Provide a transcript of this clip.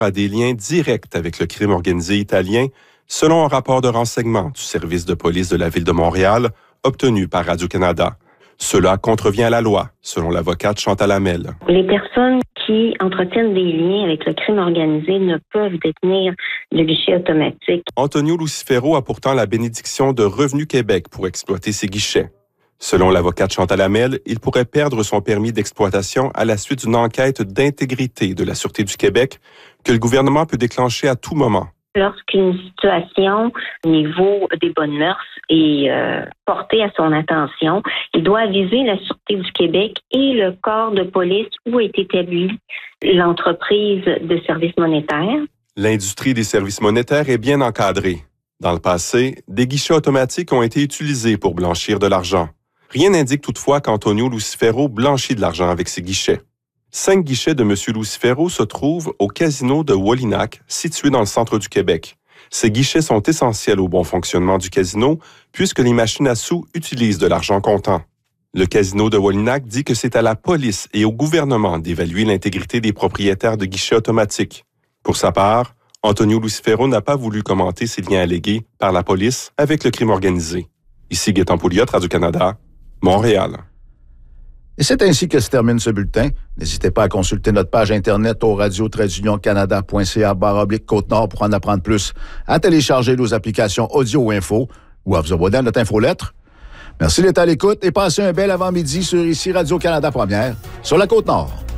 a des liens directs avec le crime organisé italien, selon un rapport de renseignement du service de police de la Ville de Montréal obtenu par Radio-Canada. Cela contrevient à la loi, selon l'avocate Chantal Hamel. Les personnes qui entretiennent des liens avec le crime organisé ne peuvent détenir de guichet automatique. Antonio Lucifero a pourtant la bénédiction de Revenu Québec pour exploiter ses guichets. Selon l'avocate Chantal Hamel, il pourrait perdre son permis d'exploitation à la suite d'une enquête d'intégrité de la Sûreté du Québec que le gouvernement peut déclencher à tout moment. Lorsqu'une situation au niveau des bonnes mœurs est portée à son attention, il doit aviser la Sûreté du Québec et le corps de police où est établie l'entreprise de services monétaires. L'industrie des services monétaires est bien encadrée. Dans le passé, des guichets automatiques ont été utilisés pour blanchir de l'argent. Rien n'indique toutefois qu'Antonio Lucifero blanchit de l'argent avec ses guichets. 5 guichets de M. Lucifero se trouvent au casino de Wallinac, situé dans le centre du Québec. Ces guichets sont essentiels au bon fonctionnement du casino, puisque les machines à sous utilisent de l'argent comptant. Le casino de Wallinac dit que c'est à la police et au gouvernement d'évaluer l'intégrité des propriétaires de guichets automatiques. Pour sa part, Antonio Lucifero n'a pas voulu commenter ces liens allégués par la police avec le crime organisé. Ici Gaétan Pouliot, Radio-Canada, Montréal. Et c'est ainsi que se termine ce bulletin. N'hésitez pas à consulter notre page Internet au radio-canada.ca/Côte-Nord pour en apprendre plus, à télécharger nos applications audio ou info ou à vous abonner à notre infolettre. Merci d'être à l'écoute et passez un bel avant-midi sur ici Radio-Canada Première sur la Côte-Nord.